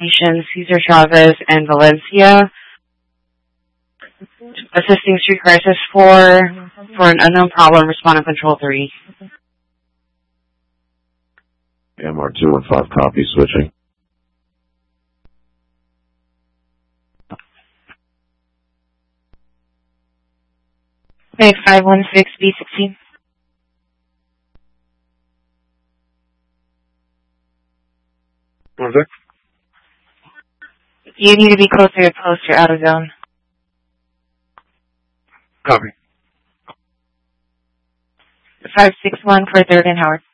Cesar Chavez and Valencia. Assisting Street Crisis 4 for an unknown problem. Respond on Control 3. MR215 copy, switching. Meg 516B16. What's that? You need to be closer to post. You're out of zone. Copy. 561 for 3rd and Howard.